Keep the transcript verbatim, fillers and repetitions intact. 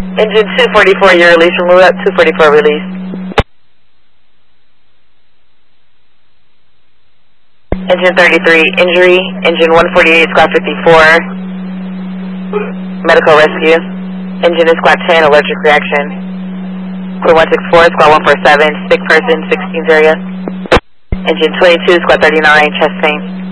Engine two forty-four, your release from route, two forty-four release. Engine thirty-three, injury. Engine one forty-eight, squad fifty-four. Medical rescue. Engine is squad ten, allergic reaction. Squad one sixty-four, squad one forty-seven, sick person, sixteenth area. Engine twenty-two, squad thirty-nine, chest pain.